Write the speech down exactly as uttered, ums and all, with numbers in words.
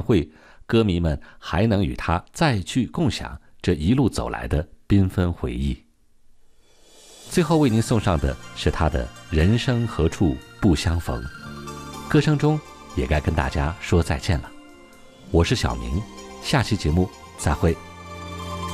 会，歌迷们还能与他再去共享这一路走来的缤纷回忆。最后为您送上的是他的《人生何处不相逢》，歌声中也该跟大家说再见了。我是小明，下期节目再会。